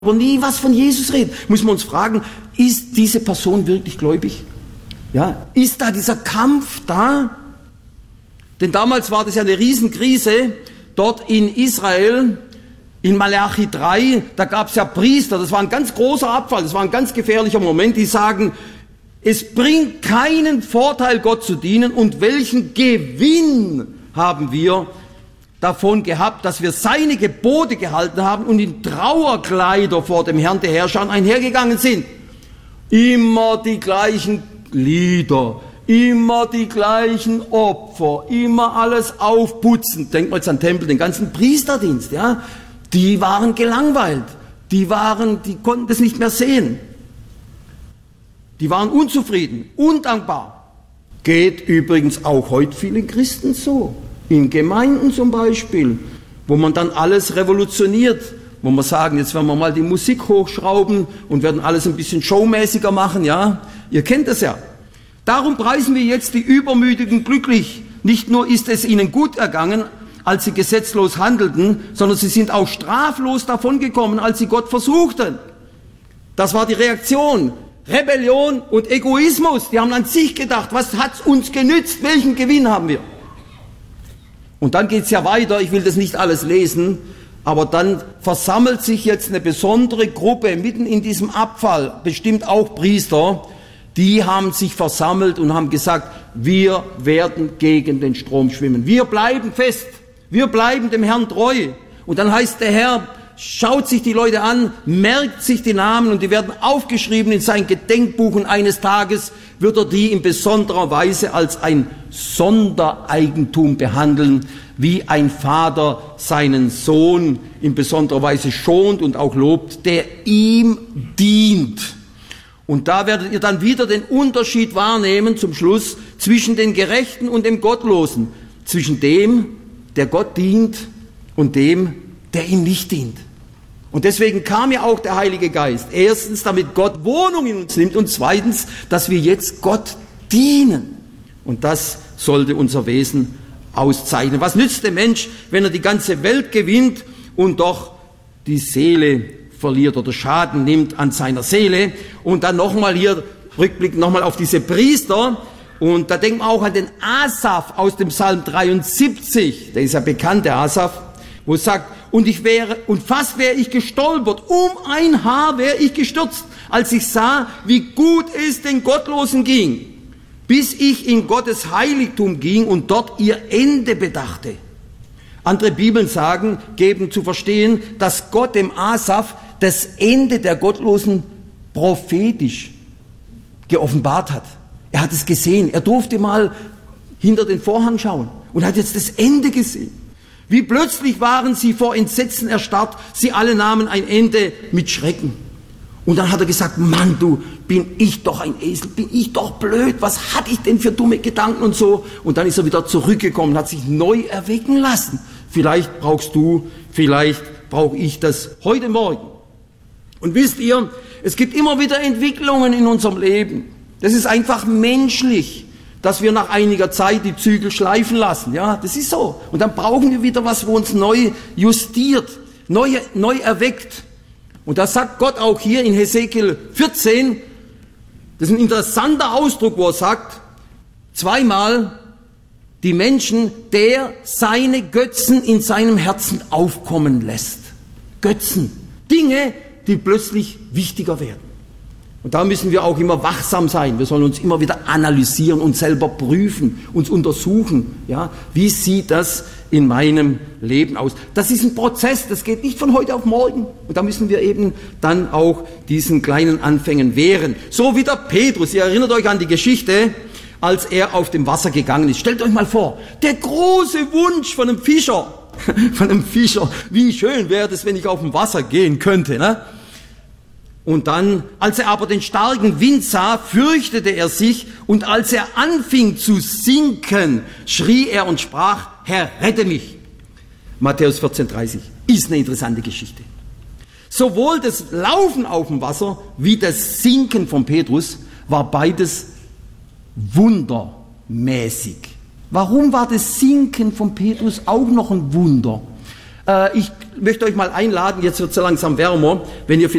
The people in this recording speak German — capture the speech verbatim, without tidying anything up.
aber nie was von Jesus reden. Müssen wir uns fragen, ist diese Person wirklich gläubig? Ja, ist da dieser Kampf da? Denn damals war das ja eine Riesenkrise dort in Israel, in Malachi drei, da gab es ja Priester, das war ein ganz großer Abfall, das war ein ganz gefährlicher Moment, die sagen, es bringt keinen Vorteil, Gott zu dienen, und welchen Gewinn haben wir davon gehabt, dass wir seine Gebote gehalten haben und in Trauerkleider vor dem Herrn der Herrscher einhergegangen sind. Immer die gleichen Lieder, immer die gleichen Opfer, immer alles aufputzen. Denkt mal jetzt an den Tempel, den ganzen Priesterdienst, ja. Die waren gelangweilt, die waren, die konnten das nicht mehr sehen. Die waren unzufrieden, undankbar. Geht übrigens auch heute vielen Christen so. In Gemeinden zum Beispiel, wo man dann alles revolutioniert, wo man sagen, jetzt werden wir mal die Musik hochschrauben und werden alles ein bisschen showmäßiger machen, ja. Ihr kennt das ja. Darum preisen wir jetzt die Übermütigen glücklich. Nicht nur ist es ihnen gut ergangen, als sie gesetzlos handelten, sondern sie sind auch straflos davongekommen, als sie Gott versuchten. Das war die Reaktion. Rebellion und Egoismus. Die haben an sich gedacht, was hat's uns genützt? Welchen Gewinn haben wir? Und dann geht's ja weiter, ich will das nicht alles lesen, aber dann versammelt sich jetzt eine besondere Gruppe mitten in diesem Abfall, bestimmt auch Priester, die haben sich versammelt und haben gesagt, wir werden gegen den Strom schwimmen. Wir bleiben fest, wir bleiben dem Herrn treu. Und dann heißt der Herr, schaut sich die Leute an, merkt sich die Namen und die werden aufgeschrieben in sein Gedenkbuch und eines Tages wird er die in besonderer Weise als ein Sondereigentum behandeln, wie ein Vater seinen Sohn in besonderer Weise schont und auch lobt, der ihm dient. Und da werdet ihr dann wieder den Unterschied wahrnehmen zum Schluss zwischen den Gerechten und dem Gottlosen, zwischen dem, der Gott dient und dem, der ihm nicht dient. Und deswegen kam ja auch der Heilige Geist. Erstens, damit Gott Wohnung in uns nimmt und zweitens, dass wir jetzt Gott dienen. Und das sollte unser Wesen auszeichnen. Was nützt der Mensch, wenn er die ganze Welt gewinnt und doch die Seele verliert oder Schaden nimmt an seiner Seele? Und dann nochmal hier, Rückblick nochmal auf diese Priester. Und da denken wir auch an den Asaf aus dem Psalm dreiundsiebzig. Der ist ja bekannt, der Asaf, wo es sagt, und ich wäre, und fast wäre ich gestolpert, um ein Haar wäre ich gestürzt, als ich sah, wie gut es den Gottlosen ging, bis ich in Gottes Heiligtum ging und dort ihr Ende bedachte. Andere Bibeln sagen, geben zu verstehen, dass Gott dem Asaf das Ende der Gottlosen prophetisch geoffenbart hat. Er hat es gesehen, er durfte mal hinter den Vorhang schauen und hat jetzt das Ende gesehen. Wie plötzlich waren sie vor Entsetzen erstarrt, sie alle nahmen ein Ende mit Schrecken. Und dann hat er gesagt, Mann, du, bin ich doch ein Esel, bin ich doch blöd, was hatte ich denn für dumme Gedanken und so. Und dann ist er wieder zurückgekommen, hat sich neu erwecken lassen. Vielleicht brauchst du, vielleicht brauche ich das heute Morgen. Und wisst ihr, es gibt immer wieder Entwicklungen in unserem Leben. Das ist einfach menschlich, dass wir nach einiger Zeit die Zügel schleifen lassen. Ja, das ist so. Und dann brauchen wir wieder was, wo uns neu justiert, neu, neu erweckt. Und das sagt Gott auch hier in Hesekiel vierzehn. Das ist ein interessanter Ausdruck, wo er sagt, zweimal, die Menschen, der seine Götzen in seinem Herzen aufkommen lässt. Götzen, Dinge, die plötzlich wichtiger werden. Und da müssen wir auch immer wachsam sein. Wir sollen uns immer wieder analysieren, uns selber prüfen, uns untersuchen. Ja, wie sieht das in meinem Leben aus? Das ist ein Prozess, das geht nicht von heute auf morgen. Und da müssen wir eben dann auch diesen kleinen Anfängen wehren. So wie der Petrus. Ihr erinnert euch an die Geschichte, als er auf dem Wasser gegangen ist. Stellt euch mal vor, der große Wunsch von einem Fischer, von einem Fischer, wie schön wäre es, wenn ich auf dem Wasser gehen könnte, ne? Und dann, als er aber den starken Wind sah, fürchtete er sich, und als er anfing zu sinken, schrie er und sprach, Herr, rette mich. Matthäus vierzehn, dreißig. Ist eine interessante Geschichte. Sowohl das Laufen auf dem Wasser wie das Sinken von Petrus war beides wundermäßig. Warum war das Sinken von Petrus auch noch ein Wunder? Äh, ich möchte euch mal einladen, jetzt wird es so langsam wärmer, wenn ihr